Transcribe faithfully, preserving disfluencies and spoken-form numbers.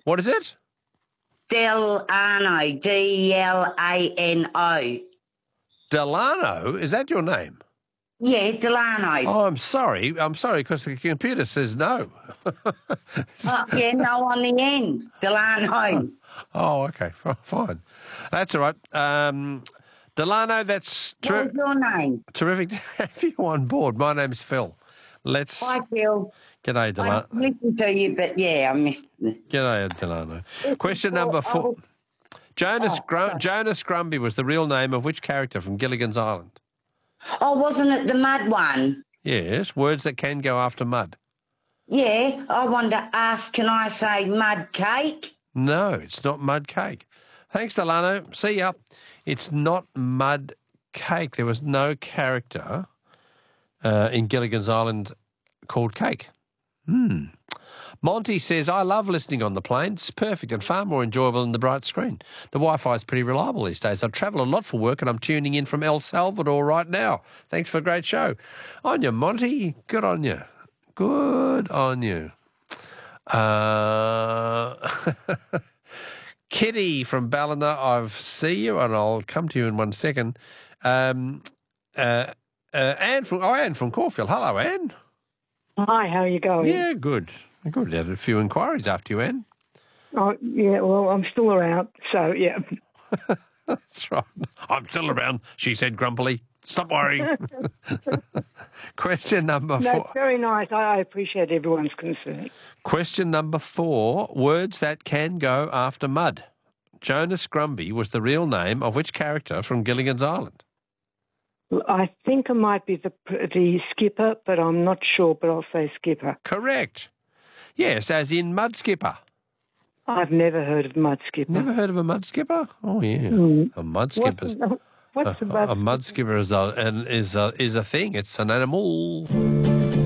What is it? Delano, D E L A N O. Delano? Is that your name? Yeah, Delano. Oh, I'm sorry. I'm sorry because the computer says no. Oh, yeah, no on the end. Delano. Oh, okay. F- Fine. That's all right. Um, Delano, that's ter- What's your name? terrific to have you on board. My name's Phil. Let's... Hi, Phil. G'day, I Delano. listened to you, but yeah, I missed it. G'day, Delano. Question number four. Jonas, Oh, Grum- sorry. Jonas Grumby was the real name of which character from Gilligan's Island? Oh, wasn't it the mud one? Yes, words that can go after mud. Yeah, I wanted to ask, can I say mud cake? No, it's not mud cake. Thanks, Delano. See ya. It's not mud cake. There was no character uh, in Gilligan's Island called Cake. Hmm. Monty says, I love listening on the plane. It's perfect and far more enjoyable than the bright screen. The Wi-Fi is pretty reliable these days. I travel a lot for work and I'm tuning in from El Salvador right now. Thanks for a great show. On you, Monty. Good on you. Good on you. Uh, Kitty from Ballina, I see you and I'll come to you in one second. Um, uh, uh, Anne from, oh, Anne from Caulfield. Hello, Anne. Hi, how are you going? Yeah, good. Good. Had a few inquiries after you, Anne. Oh, yeah, well, I'm still around, so, yeah. That's right. I'm still around, she said grumpily. Stop worrying. Question number No, four. it's very nice. I, I appreciate everyone's concern. Question number four. Words that can go after mud. Jonas Grumby was the real name of which character from Gilligan's Island? I think it might be the the skipper, but I'm not sure, but I'll say skipper. Correct. Yes, as in mud skipper. I've never heard of mud skipper. Never heard of a mud skipper? Oh, yeah. Mm. A mud What's, skipper. the- what's the A, mud a mud skipper is a, an, is, a, is a thing. It's an animal.